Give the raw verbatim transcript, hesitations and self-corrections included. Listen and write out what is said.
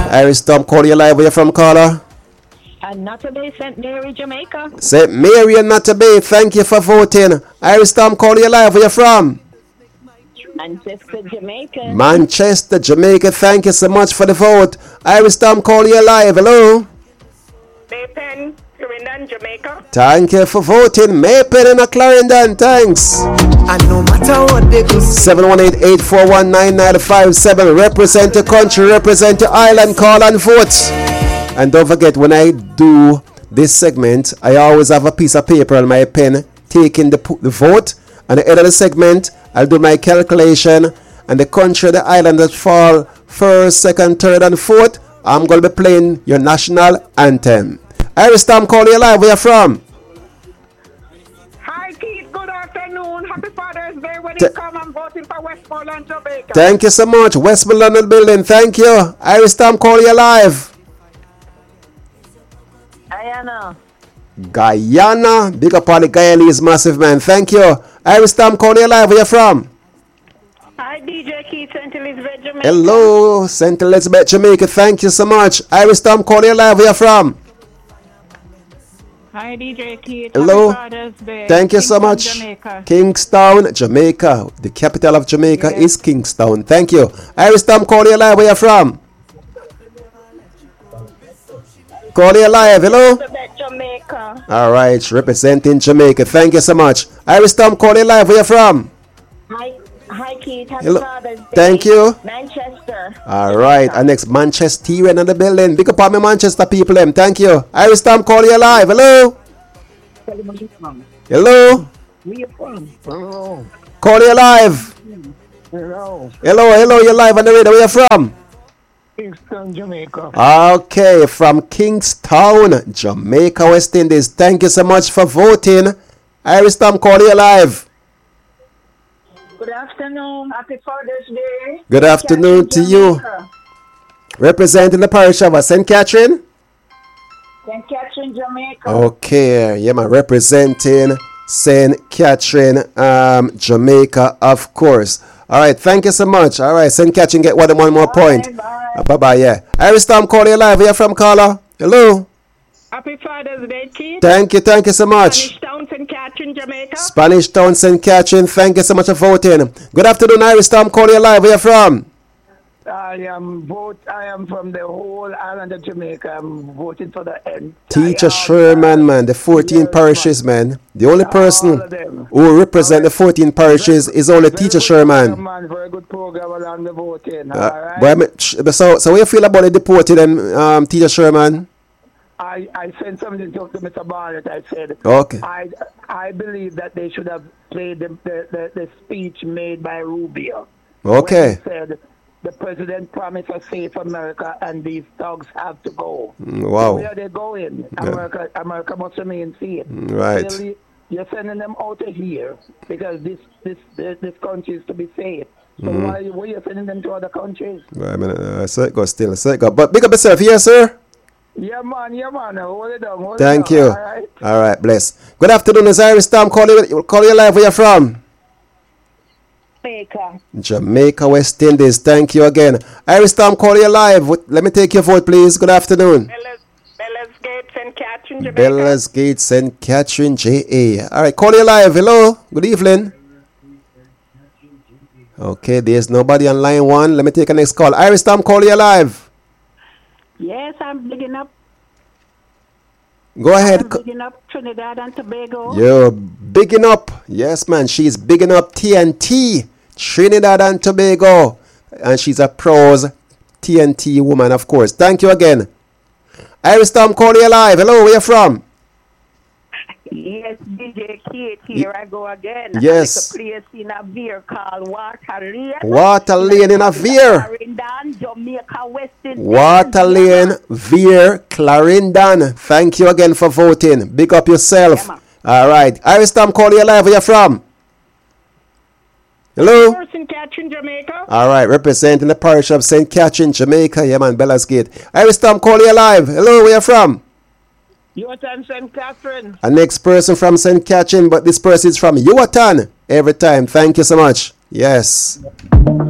Irish Tom, call you live. Where you from, caller? And Notta Bay, Saint Mary, Jamaica. Saint Mary and Notta Bay, thank you for voting. Irish Tom, call you live. Where you from? Manchester, Jamaica. Manchester, Jamaica, thank you so much for the vote. Irish Tom, call you live. Hello. Maypen, Clarendon, Jamaica. Thank you for voting. Maypen and Clarendon, thanks. And no matter what they do. seven one eight, eight four one, nine nine five seven. Represent the country, represent the island, call and vote. And don't forget, when I do this segment, I always have a piece of paper and my pen taking the, the vote. And at the end of the segment, I'll do my calculation. And the country, the island that fall first, second, third, and fourth, I'm going to be playing your national anthem. Irish Tom, call you live. Where you from? Hi, Keith. Good afternoon. Happy Father's Day. When Th- you come, I'm voting for Westmoreland, Jamaica. Thank you so much. Westmoreland in the building. Thank you. Irish Tom, call you live. Guyana. Guyana. Big up on the Guyanese massive man. Thank you. Irish Tom, call you live. Where you from? Hi, D J Keith, Saint Elizabeth, Jamaica. Hello, Saint Elizabeth, Jamaica. Thank you so much. Irish Tom, call you live. Where you from? Hi, D J Keith. Hello. Happy Father's Day. Thank you so Kingston, much. Jamaica. Kingston, Jamaica. The capital of Jamaica Yes. is Kingston. Thank you. Irish Tom, call you live. Where you from? Call you live. Hello. Elizabeth, Jamaica. All right, representing Jamaica. Thank you so much. Irish Tom, call you live. Where you from? Hi, hi, Keith. Happy Hello. Father's Day. Thank you. Manchester. All right, and next Manchester in the building. Big up on me Manchester people. Them. Thank you. Irish Tom, call you live. Hello. Hello. Where you from? Hello. Call you live. Hello. Hello, hello. You're live on the radio. Where you from? Kingston, Jamaica. Okay, from Kingstown, Jamaica, West Indies. Thank you so much for voting. Irish Tom, call you live. Good afternoon. Happy Father's Day. Good afternoon to you. Jamaica. Representing the parish of Saint Catherine. Saint Catherine, Jamaica. Okay, yeah, man. Representing Saint Catherine, um, Jamaica, of course. All right, thank you so much. All right, Saint Catherine, get one, one more point. Bye, bye. Uh, bye bye, yeah. Irish Tom, call you live. Where you from, caller? Hello. Happy Father's Day, Keith. Thank you, thank you so much. Spanish Town, Saint Catherine, Jamaica. Spanish Town, Saint Catherine, thank you so much for voting. Good afternoon, Irish Tom, call you live. Where you from? I am vote. I am from the whole island of Jamaica. I'm voting for the end. Teacher Sherman, man, the fourteen Yes, parishes, man. The only person of them. who represent the fourteen parishes is only Very Teacher good Sherman. program, man. Very good program along the voting. Uh, all right. but I mean, sh- but so, so what you feel about the deported and um, Teacher Sherman? I, I sent something to Mister Barnett. I said, Okay. I I believe that they should have played the the, the, the speech made by Rubio. Okay. When he said the president promised a safe America and these thugs have to go. Mm, wow. Where are they going? America America must remain safe. Right. Really, you're sending them out of here because this this this, this country is to be safe. So why why are you sending them to other countries? Well, I mean, uh, so it goes still, so it go. But big up yourself, yes, sir. Yeah, man, yeah, man. Hold it down. Hold Thank it down. you. All right. All right, bless. Good afternoon, it's Irish Tom. Call you, call you live. Where you from? Jamaica. Jamaica, West Indies. Thank you again. Irish Tom, call you live. What- Let me take your vote, please. Good afternoon. Bellas, Bellas Gate, Saint Catherine, Jamaica. Bellas Gate, Saint Catherine, J A. All right, call you live. Hello. Good evening. Okay, there's nobody on line one. Let me take a next call. Irish Tom, call you live. Yes, I'm bigging up. Go ahead. I'm bigging up Trinidad and Tobago. You're bigging up. Yes, man. She's bigging up T N T, Trinidad and Tobago. And she's a pros T N T woman, of course. Thank you again. Irish Tom, call you live. Hello, where you from? Yes, D J Kate, here I go again. Yes. It's a place in a beer called Water Lane. Water Lane in a Veer. Clarendon, Jamaica, West Indies. Water Lane, Veer, Clarendon. Thank you again for voting. Big up yourself. Yeah, man. All right. Irish Tom, call you live. Where you from? Hello? Saint Catherine, Jamaica. All right. Representing the parish of Saint Catherine, Jamaica. Yeah, man. Bellas Gate. Irish Tom, call you live. Hello, where you from? Yuatan, Saint Catherine. A next person from Saint Catherine, but this person is from Yuatan every time. Thank you so much. Yes.